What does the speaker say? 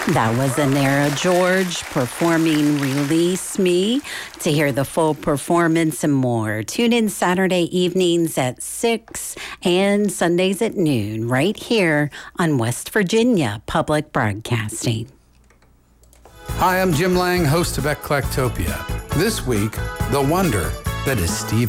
That was Anera George performing Release Me. To hear the full performance and more, tune in Saturday evenings at 6 and Sundays at noon right here on West Virginia Public Broadcasting. Hi, I'm Jim Lang, host of Eclectopia. This week, the wonder that is Steve